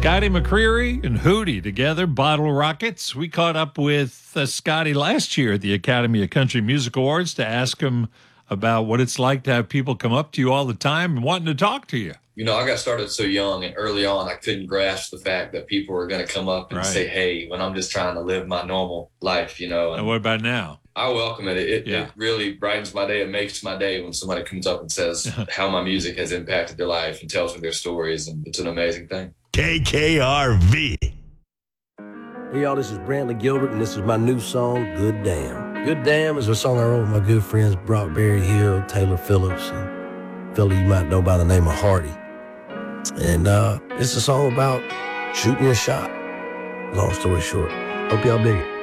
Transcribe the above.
Scotty McCreery and Hootie together, Bottle Rockets. We caught up with Scotty last year at the Academy of Country Music Awards to ask him about what it's like to have people come up to you all the time and wanting to talk to you. You know, I got started so young, and early on, I couldn't grasp the fact that people were going to come up and say, hey, when I'm just trying to live my normal life, you know. And what about now? I welcome it. It really brightens my day. It makes my day when somebody comes up and says how my music has impacted their life and tells me their stories, and it's an amazing thing. KKRV. Hey, y'all, this is Brantley Gilbert, and this is my new song, Good Damn. Good Damn is a song I wrote with my good friends Brock Berry Hill, Taylor Phillips, and a fella you might know by the name of Hardy. And it's a song about shooting your shot. Long story short. Hope y'all dig it.